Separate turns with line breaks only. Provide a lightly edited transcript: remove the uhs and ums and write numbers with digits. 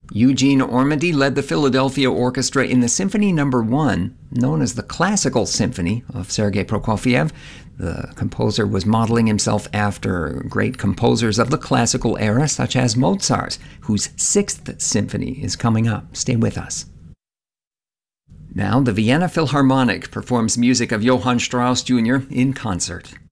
Eugene Ormandy led the Philadelphia Orchestra in the Symphony No. 1, known as the Classical Symphony of Sergei Prokofiev. The composer was modeling himself after great composers of the classical era, such as Mozart, whose 6th Symphony is coming up. Stay with us. Now, the Vienna Philharmonic performs music of Johann Strauss Jr. in concert.